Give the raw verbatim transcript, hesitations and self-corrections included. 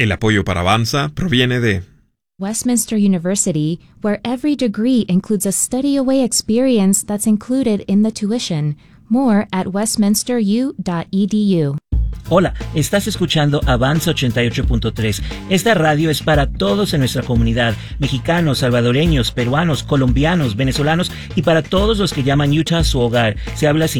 El apoyo para Avanza proviene de Westminster University, where every degree includes a study-away experience that's included in the tuition. More at westminster u dot e d u. Hola, estás escuchando Avanza ochenta y ocho punto tres. Esta radio es para todos en nuestra comunidad, mexicanos, salvadoreños, peruanos, colombianos, venezolanos y para todos los que llaman Utah su hogar. Se habla